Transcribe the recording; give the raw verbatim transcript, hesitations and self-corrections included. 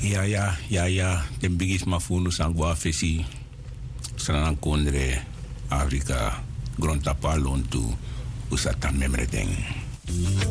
Ja, ja, ja, ja. Den bigis mafunu sangwa fesi. Sanan kondre Afrika. Grontapa lontu. Usata memredeng.